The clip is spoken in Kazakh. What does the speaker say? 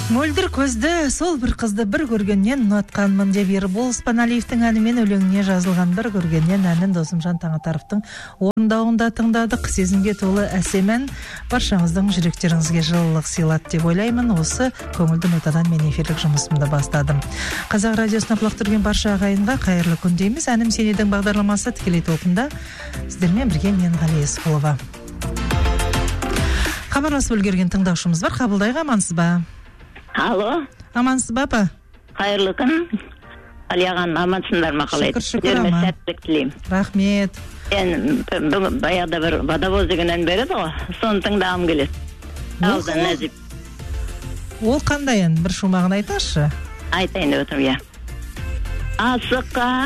Мөлдір көзді сол бір қызды бір көргеннен ұнатқанмын деп Ербол Спаналиевтің әнімен өлеңіне жазылған бір көргеннен әнін Досымжан Таңатаровтың орындауында тыңдадық. Сезімге толы әсем ән баршаңыздың жүректеріңізге жылылық сыйлады деп ойлаймын. Осы көңілді нотадан мен эфирлік жұмысымды бастадым. Қазақ радиосына құлақ түрген барша ағайынға қайырлы күн дейміз. Әнім сен едің бағдарламасы тікелей толқында сіздермен бірге мен Ғали Есқұлова. Хабарласып үлгерген тыңдаушымыз бар. Қабылдайық, амансыз ба? Алло. Амансыз ба, апа? Қайырлы күн. Алияған амансыңдар ма қалайды? Шүкір, аман. Сәттілік тілеймін. Рахмет. Мен баяғыда бір водовоз деген ән береді ғой. Соны тыңдағым келеді. Аудан Нәзіп. Ол қандай ән? Бір шумағын айташы. Айтайын деп отырмын, иә. Асыққа